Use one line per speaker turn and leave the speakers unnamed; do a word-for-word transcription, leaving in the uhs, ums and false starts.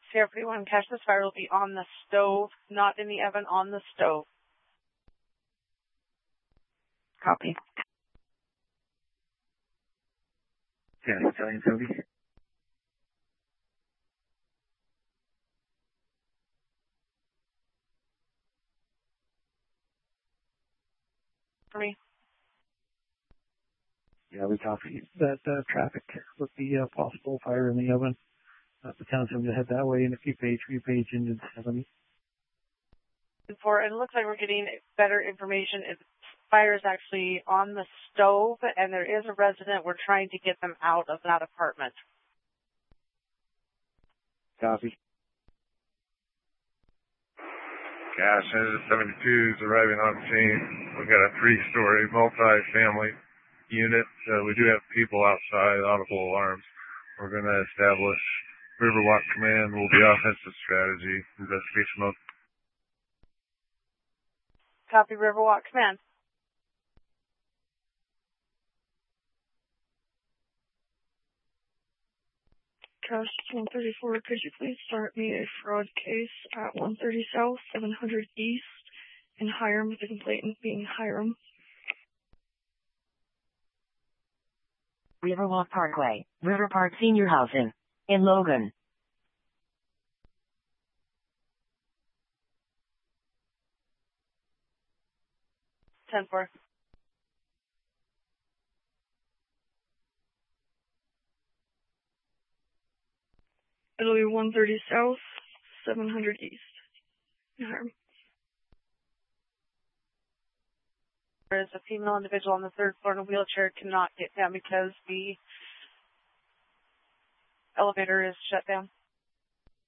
Sierra forty-one, cache this fire will be on the stove, not in the oven, on the stove.
Copy.
Yeah, Italian Toby.
For me.
Yeah, we copy that uh, traffic with the uh, possible fire in the oven. Uh, the town's going to head that way in a few page, few page into the seventy.
For, and it looks like we're getting better information. If fire is actually on the stove and there is a resident, we're trying to get them out of that apartment.
Copy.
Cache seventy-two is arriving on scene. We've got a three-story multi-family unit. So we do have people outside, audible alarms. We're going to establish Riverwalk Command will be offensive strategy, investigate smoke.
Copy, Riverwalk Command.
Cache one thirty-four, could you please start me a fraud case at one thirty South, seven hundred East, in Hiram, with the complainant being Hiram?
Riverwalk Parkway, River Park Senior Housing, in Logan.
ten four.
It'll be one thirty South, seven hundred East, in Hiram.
There is a female individual on the third floor in a wheelchair, cannot get down because the elevator is shut down.